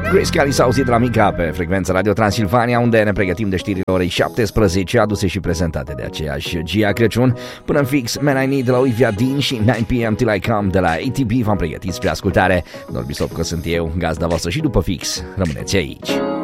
Grace Kelly s-a auzit la Mica pe frecvența Radio Transilvania, unde ne pregătim de știrile orei 17, aduse și prezentate de aceeași Gia Crăciun. Până în fix, Man I Need de la Olivia Dean și 9 PM Till I Come de la ATB v-am pregătit spre ascultare. Norbi Sopco sunt eu, gazda voastră, și după fix rămâneți aici.